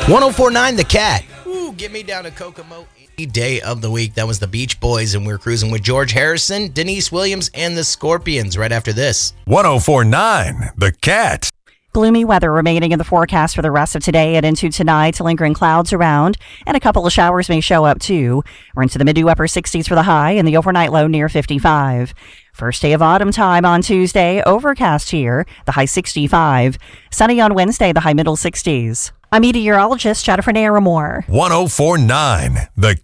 1049 The Cat. Ooh, get me down to Kokomo any day of the week. That was the Beach Boys, and we're cruising with George Harrison, Denise Williams, and the Scorpions right after this. 1049 The Cat. Gloomy weather remaining in the forecast for the rest of today and into tonight. Lingering clouds around, and a couple of showers may show up too. We're into the mid to upper 60s for the high and the overnight low near 55. First day of autumn time on Tuesday. Overcast here, the high 65. Sunny on Wednesday, the high middle 60s. I'm meteorologist Jennifer Naramore. 1049 The